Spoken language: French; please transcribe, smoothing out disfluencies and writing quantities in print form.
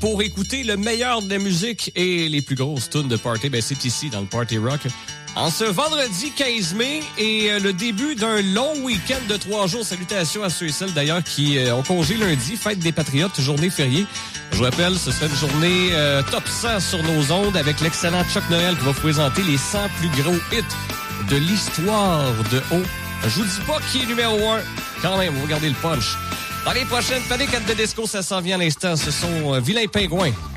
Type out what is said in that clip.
pour écouter le meilleur de la musique et les plus grosses tunes de party. Ben, c'est ici, dans le Party Rock. En ce vendredi 15 mai et le début d'un long week-end de 3 jours. Salutations à ceux et celles d'ailleurs qui ont congé lundi, fête des Patriotes, journée fériée. Je vous rappelle, ce sera une journée top 100 sur nos ondes avec l'excellent Chuck Noël qui va vous présenter les 100 plus gros hits de l'histoire de haut. Je vous dis pas qui est numéro 1. Quand même, vous regardez le punch. Dans les prochaines paniques de disco, ça s'en vient à l'instant. Ce sont Vilain Pingouin.